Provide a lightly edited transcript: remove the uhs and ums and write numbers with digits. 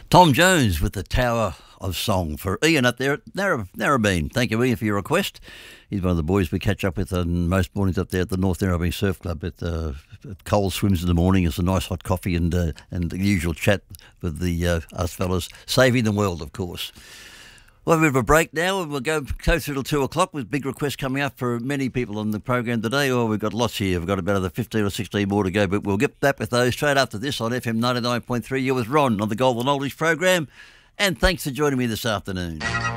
Tom Jones with the Tower of Song for Ian up there at Narrabeen. Thank you, Ian, for your request. He's one of the boys we catch up with on most mornings up there at the North Narrabeen Surf Club at Cole Swims in the morning. It's a nice hot coffee and the usual chat with the us fellas, saving the world, of course. We'll have a bit of a break now and we'll go closer till 2 o'clock with big requests coming up for many people on the program today. Oh, we've got lots here. We've got about another 15 or 16 more to go, but we'll get back with those straight after this on FM 99.3. You're with Ron on the Golden Oldies program, and thanks for joining me this afternoon.